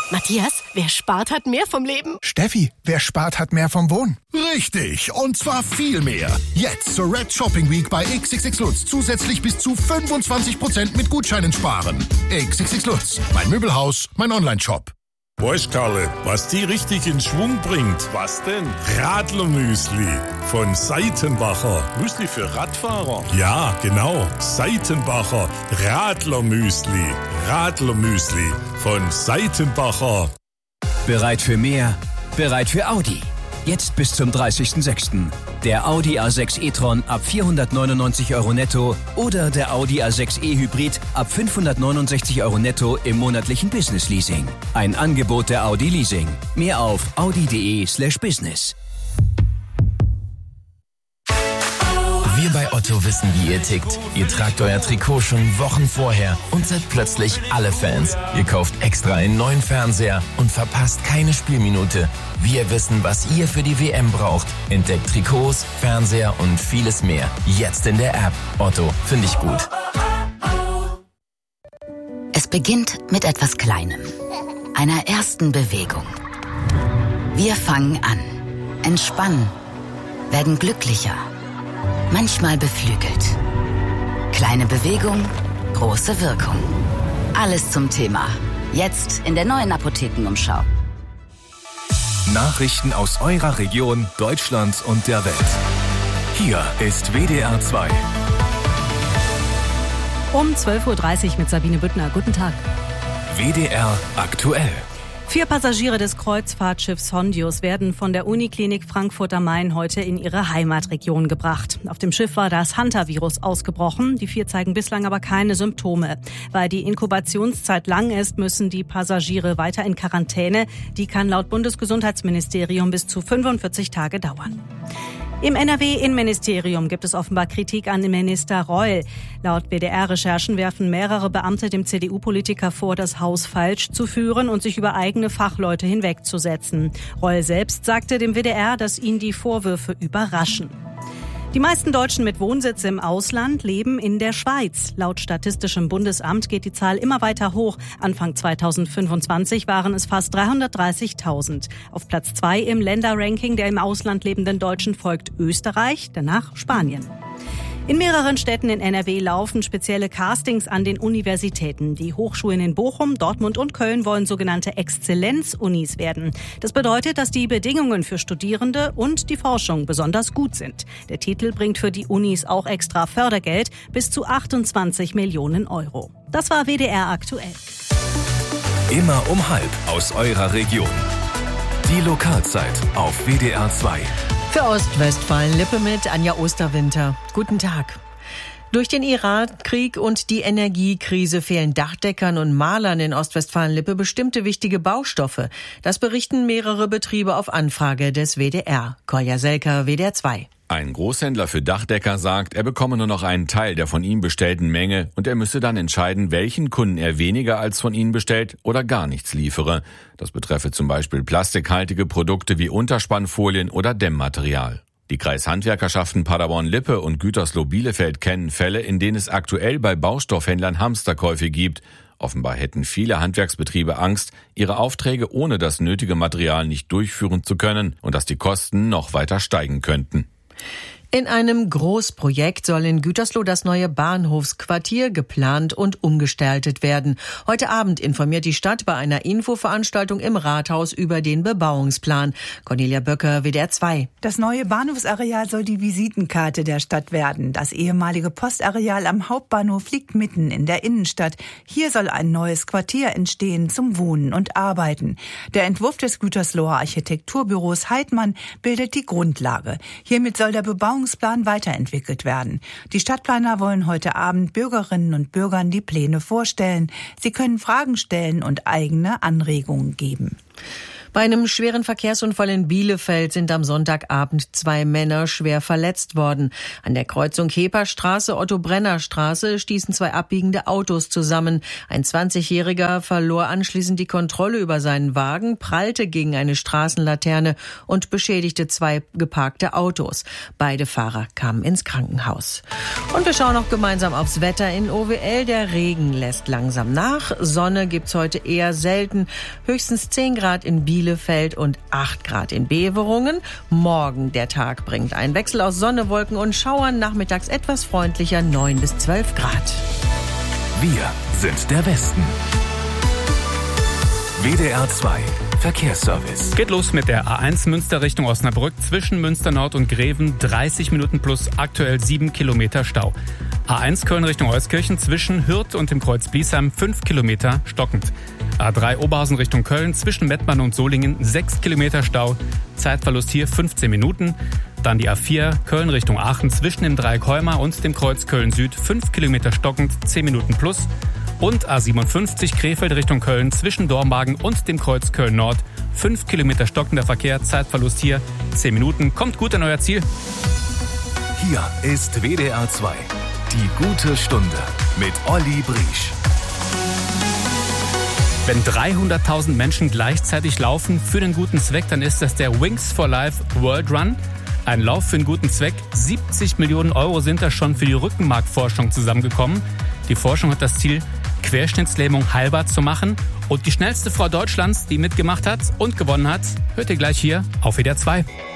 Matthias, wer spart, hat mehr vom Leben. Steffi, wer spart, hat mehr vom Wohnen. Richtig, und zwar viel mehr. Jetzt zur Red Shopping Week bei XXX Lutz zusätzlich bis zu 25% mit Gutscheinen sparen. XXX Lutz, mein Möbelhaus, mein Onlineshop. Weißt, Karle, was die richtig in Schwung bringt? Was denn? Radlermüsli von Seitenbacher. Müsli für Radfahrer? Ja, genau. Seitenbacher Radlermüsli. Radlermüsli von Seitenbacher. Bereit für mehr? Bereit für Audi. Jetzt bis zum 30.06. Der Audi A6 e-tron ab 499 € netto oder der Audi A6 e-Hybrid ab 569 € netto im monatlichen Business-Leasing. Ein Angebot der Audi Leasing. Mehr auf audi.de/business. Wir bei Otto wissen, wie ihr tickt. Ihr tragt euer Trikot schon Wochen vorher und seid plötzlich alle Fans. Ihr kauft extra einen neuen Fernseher und verpasst keine Spielminute. Wir wissen, was ihr für die WM braucht. Entdeckt Trikots, Fernseher und vieles mehr. Jetzt in der App. Otto, finde ich gut. Es beginnt mit etwas Kleinem. Einer ersten Bewegung. Wir fangen an, entspannen, werden glücklicher. Manchmal beflügelt. Kleine Bewegung, große Wirkung. Alles zum Thema. Jetzt in der neuen Apothekenumschau. Nachrichten aus eurer Region, Deutschlands und der Welt. Hier ist WDR 2. Um 12.30 Uhr mit Sabine Büttner. Guten Tag. WDR aktuell. 4 Passagiere des Kreuzfahrtschiffs Hondius werden von der Uniklinik Frankfurt am Main heute in ihre Heimatregion gebracht. Auf dem Schiff war das Hantavirus ausgebrochen. Die 4 zeigen bislang aber keine Symptome. Weil die Inkubationszeit lang ist, müssen die Passagiere weiter in Quarantäne. Die kann laut Bundesgesundheitsministerium bis zu 45 Tage dauern. Im NRW-Innenministerium gibt es offenbar Kritik an Minister Reul. Laut WDR-Recherchen werfen mehrere Beamte dem CDU-Politiker vor, das Haus falsch zu führen und sich über eigene Fachleute hinwegzusetzen. Reul selbst sagte dem WDR, dass ihn die Vorwürfe überraschen. Die meisten Deutschen mit Wohnsitz im Ausland leben in der Schweiz. Laut Statistischem Bundesamt geht die Zahl immer weiter hoch. Anfang 2025 waren es fast 330.000. Auf Platz 2 im Länderranking der im Ausland lebenden Deutschen folgt Österreich, danach Spanien. In mehreren Städten in NRW laufen spezielle Castings an den Universitäten. Die Hochschulen in Bochum, Dortmund und Köln wollen sogenannte Exzellenz-Unis werden. Das bedeutet, dass die Bedingungen für Studierende und die Forschung besonders gut sind. Der Titel bringt für die Unis auch extra Fördergeld bis zu 28 Millionen €. Das war WDR aktuell. Immer um 12:30 aus eurer Region. Die Lokalzeit auf WDR 2. Für Ostwestfalen-Lippe mit Anja Osterwinter. Guten Tag. Durch den Irakkrieg und die Energiekrise fehlen Dachdeckern und Malern in Ostwestfalen-Lippe bestimmte wichtige Baustoffe. Das berichten mehrere Betriebe auf Anfrage des WDR. Kolja Selker, WDR 2. Ein Großhändler für Dachdecker sagt, er bekomme nur noch einen Teil der von ihm bestellten Menge und er müsse dann entscheiden, welchen Kunden er weniger als von ihnen bestellt oder gar nichts liefere. Das betreffe zum Beispiel plastikhaltige Produkte wie Unterspannfolien oder Dämmmaterial. Die Kreishandwerkerschaften Paderborn-Lippe und Gütersloh-Bielefeld kennen Fälle, in denen es aktuell bei Baustoffhändlern Hamsterkäufe gibt. Offenbar hätten viele Handwerksbetriebe Angst, ihre Aufträge ohne das nötige Material nicht durchführen zu können und dass die Kosten noch weiter steigen könnten. In einem Großprojekt soll in Gütersloh das neue Bahnhofsquartier geplant und umgestaltet werden. Heute Abend informiert die Stadt bei einer Infoveranstaltung im Rathaus über den Bebauungsplan. Cornelia Böcker, WDR 2. Das neue Bahnhofsareal soll die Visitenkarte der Stadt werden. Das ehemalige Postareal am Hauptbahnhof liegt mitten in der Innenstadt. Hier soll ein neues Quartier entstehen zum Wohnen und Arbeiten. Der Entwurf des Gütersloher Architekturbüros Heidmann bildet die Grundlage. Hiermit soll der Bebauungsplan weiterentwickelt werden. Die Stadtplaner wollen heute Abend Bürgerinnen und Bürgern die Pläne vorstellen. Sie können Fragen stellen und eigene Anregungen geben. Bei einem schweren Verkehrsunfall in Bielefeld sind am Sonntagabend 2 Männer schwer verletzt worden. An der Kreuzung Keperstraße, Otto-Brenner-Straße stießen 2 abbiegende Autos zusammen. Ein 20-Jähriger verlor anschließend die Kontrolle über seinen Wagen, prallte gegen eine Straßenlaterne und beschädigte 2 geparkte Autos. Beide Fahrer kamen ins Krankenhaus. Und wir schauen noch gemeinsam aufs Wetter in OWL. Der Regen lässt langsam nach. Sonne gibt's heute eher selten. Höchstens 10 Grad in Bielefeld und 8 Grad in Beverungen. Morgen der Tag bringt einen Wechsel aus Sonne, Wolken und Schauern. Nachmittags etwas freundlicher, 9 bis 12 Grad. Wir sind der Westen. WDR 2 Verkehrsservice. Geht los mit der A1 Münster Richtung Osnabrück. Zwischen Münster Nord und Greven 30 Minuten plus aktuell 7 Kilometer Stau. A1 Köln Richtung Euskirchen zwischen Hürth und dem Kreuz Bliesheim 5 Kilometer stockend. A3 Oberhausen Richtung Köln zwischen Mettmann und Solingen 6 Kilometer Stau. Zeitverlust hier 15 Minuten. Dann die A4 Köln Richtung Aachen zwischen dem Dreieck Heuma und dem Kreuz Köln Süd 5 Kilometer stockend, 10 Minuten plus. Und A57 Krefeld Richtung Köln zwischen Dormagen und dem Kreuz Köln Nord 5 Kilometer stockender Verkehr, Zeitverlust hier 10 Minuten. Kommt gut an euer Ziel. Hier ist WDR 2. Die gute Stunde mit Olli Briesch. Wenn 300.000 Menschen gleichzeitig laufen für den guten Zweck, dann ist das der Wings for Life World Run. Ein Lauf für einen guten Zweck. 70 Millionen Euro sind da schon für die Rückenmarkforschung zusammengekommen. Die Forschung hat das Ziel, Querschnittslähmung heilbar zu machen. Und die schnellste Frau Deutschlands, die mitgemacht hat und gewonnen hat, hört ihr gleich hier auf WDR 2.